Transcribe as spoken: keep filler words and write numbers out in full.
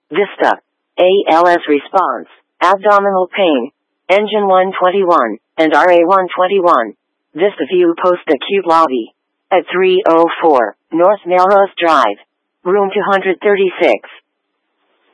Vista. A L S response, abdominal pain, engine one twenty-one, and R A one twenty-one. Vista View post-acute lobby. At three oh four, North Melrose Drive. Room two thirty-six.